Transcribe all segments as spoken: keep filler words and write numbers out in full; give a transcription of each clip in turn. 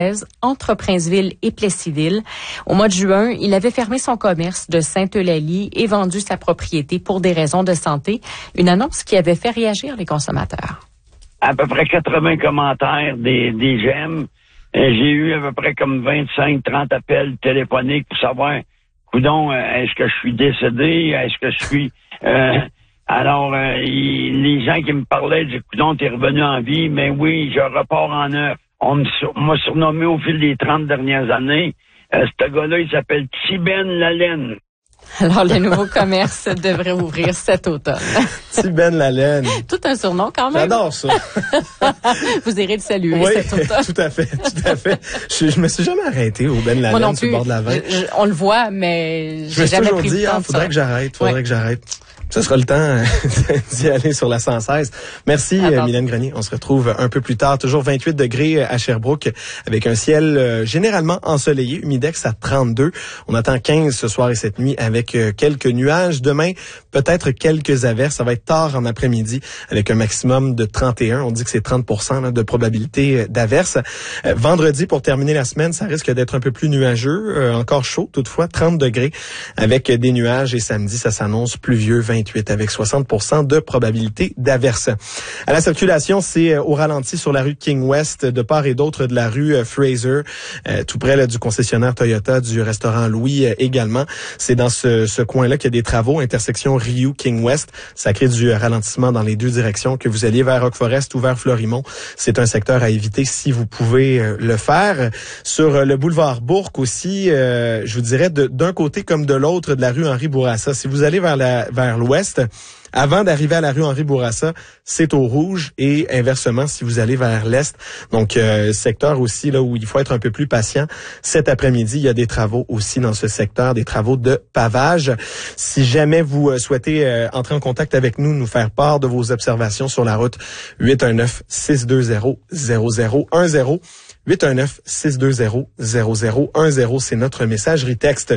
entre Princeville et Plessisville. Au mois de juin, il avait fermé son commerce de Sainte-Eulalie et vendu sa propriété pour des raisons de santé. Une annonce qui avait fait réagir les consommateurs. À peu près quatre-vingts commentaires, des, des j'aime. J'ai eu à peu près comme vingt-cinq trente appels téléphoniques pour savoir, coudon, est-ce que je suis décédé? Est-ce que je suis... Euh, alors, euh, il, les gens qui me parlaient disaient, coudon, t'es revenu en vie, mais oui, je repars en neuf. On m'a surnommé au fil des trente dernières années. Euh, ce gars-là, il s'appelle Tibène Lalaine. Alors, le nouveau commerce devrait ouvrir cet automne. Tibène Lalaine. Tout un surnom quand même. J'adore ça. Vous irez le saluer oui, cet automne. tout à fait, tout à fait. Je, je me suis jamais arrêté au Ben Lalaine. Moi non plus. Sur le bord de la vingt. Je, je, on le voit, mais j'ai jamais toujours pris dit, le temps ah, de faudrait ça. que j'arrête, faudrait ouais. que j'arrête. Ce sera le temps d'y aller sur la cent seize. Merci, euh, Mylène Grenier. On se retrouve un peu plus tard. Toujours vingt-huit degrés à Sherbrooke avec un ciel euh, généralement ensoleillé. Humidex à trente-deux. On attend quinze ce soir et cette nuit avec euh, quelques nuages. Demain, peut-être quelques averses. Ça va être tard en après-midi avec un maximum de trente et un. On dit que c'est trente pour cent là, de probabilité d'averses. Euh, vendredi, pour terminer la semaine, ça risque d'être un peu plus nuageux. Euh, encore chaud, toutefois, trente degrés avec des nuages. Et samedi, ça s'annonce pluvieux, vingt avec soixante pour cent de probabilité d'averse. À la circulation, c'est au ralenti sur la rue King West, de part et d'autre de la rue Fraser, euh, tout près là, du concessionnaire Toyota, du restaurant Louis euh, également. C'est dans ce, ce coin-là qu'il y a des travaux, intersection Ryu King West. Ça crée du ralentissement dans les deux directions, que vous alliez vers Rock Forest ou vers Florimont. C'est un secteur à éviter si vous pouvez euh, le faire. Sur euh, le boulevard Bourque aussi, euh, je vous dirais de, d'un côté comme de l'autre de la rue Henri Bourassa. Si vous allez vers la vers l'ouest, avant d'arriver à la rue Henri Bourassa, c'est au rouge, et inversement si vous allez vers l'est. Donc euh, secteur aussi là où il faut être un peu plus patient. Cet après-midi, il y a des travaux aussi dans ce secteur, des travaux de pavage. Si jamais vous euh, souhaitez euh, entrer en contact avec nous, nous faire part de vos observations sur la route, huit un neuf, six deux zéro, zéro zéro un zéro. huit un neuf, six deux zéro, zéro zéro un zéro, c'est notre messagerie texte.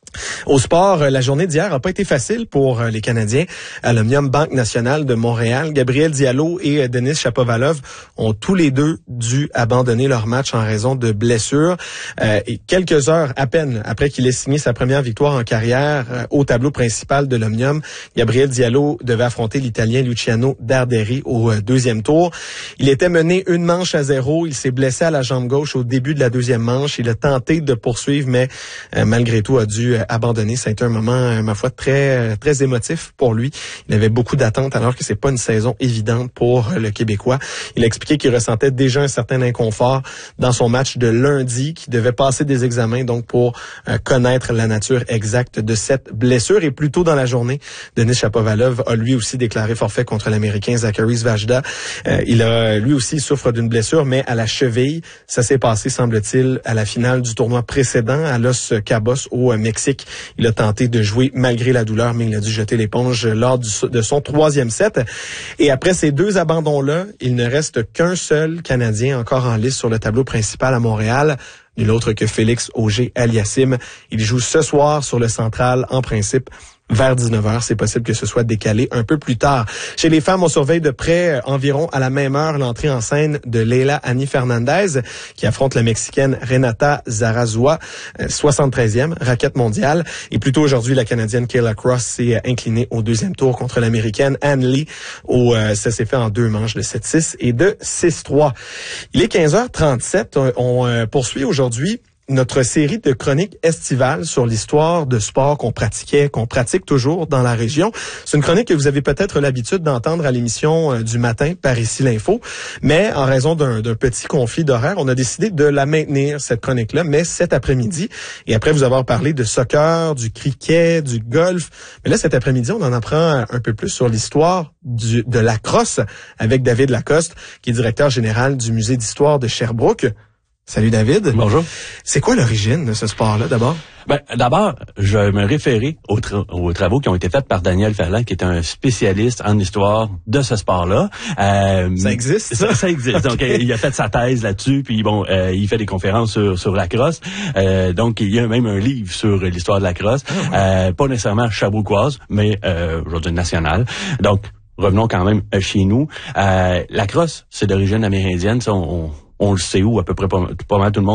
Au sport, la journée d'hier n'a pas été facile pour les Canadiens. À l'Omnium Banque Nationale de Montréal, Gabriel Diallo et Denis Shapovalov ont tous les deux dû abandonner leur match en raison de blessures. Euh, et quelques heures à peine après qu'il ait signé sa première victoire en carrière euh, au tableau principal de l'Omnium, Gabriel Diallo devait affronter l'Italien Luciano Darderi au euh, deuxième tour. Il était mené une manche à zéro. Il s'est blessé à la jambe gauche au début de la deuxième manche. Il a tenté de poursuivre, mais euh, malgré tout a dû abandonné. Ça a été un moment, ma foi, très très émotif pour lui. Il avait beaucoup d'attentes alors que c'est pas une saison évidente pour le Québécois. Il a expliqué qu'il ressentait déjà un certain inconfort dans son match de lundi, qu'il devait passer des examens donc pour euh, connaître la nature exacte de cette blessure. Et plus tôt dans la journée, Denis Shapovalov a lui aussi déclaré forfait contre l'Américain Zachary Svajda. Euh, il a lui aussi souffre d'une blessure, mais à la cheville. Ça s'est passé, semble-t-il, à la finale du tournoi précédent à Los Cabos au Mexique. Il a tenté de jouer malgré la douleur, mais il a dû jeter l'éponge lors du, de son troisième set. Et après ces deux abandons-là, il ne reste qu'un seul Canadien encore en lice sur le tableau principal à Montréal. Nul autre que Félix Auger-Aliassime. Il joue ce soir sur le Central, en principe, vers dix-neuf heures. C'est possible que ce soit décalé un peu plus tard. Chez les femmes, on surveille de près, environ à la même heure, l'entrée en scène de Leila Annie Fernandez, qui affronte la Mexicaine Renata Zarazua, soixante-treizième raquette mondiale. Et plus tôt aujourd'hui, la Canadienne Kayla Cross s'est inclinée au deuxième tour contre l'Américaine Ann Lee. Au, euh, ça s'est fait en deux manches de sept six et de six trois. Il est quinze heures trente-sept. On, on euh, poursuit aujourd'hui notre série de chroniques estivales sur l'histoire de sport qu'on pratiquait, qu'on pratique toujours dans la région. C'est une chronique que vous avez peut-être l'habitude d'entendre à l'émission euh, du matin par ici l'info, mais en raison d'un, d'un petit conflit d'horaire, on a décidé de la maintenir, cette chronique-là, mais cet après-midi. Et après vous avoir parlé de soccer, du cricket, du golf, mais là cet après-midi, on en apprend un peu plus sur l'histoire du, de la crosse avec David Lacoste, qui est directeur général du Musée d'histoire de Sherbrooke. Salut David. Bonjour. C'est quoi l'origine de ce sport-là d'abord? Ben, d'abord, je vais me référer aux, tra- aux travaux qui ont été faits par Daniel Ferland, qui est un spécialiste en histoire de ce sport-là. Euh, ça existe? Ça, ça existe. Okay. Donc, il a fait sa thèse là-dessus, puis bon, euh, il fait des conférences sur, sur la crosse. Euh, donc, il y a même un livre sur l'histoire de la crosse. Oh, ouais. euh, pas nécessairement sherbrookoise, mais euh, aujourd'hui nationale. Donc, revenons quand même chez nous. Euh, la crosse, c'est d'origine amérindienne. Ça, on, on, on le sait où, à peu près pas, pas mal tout le monde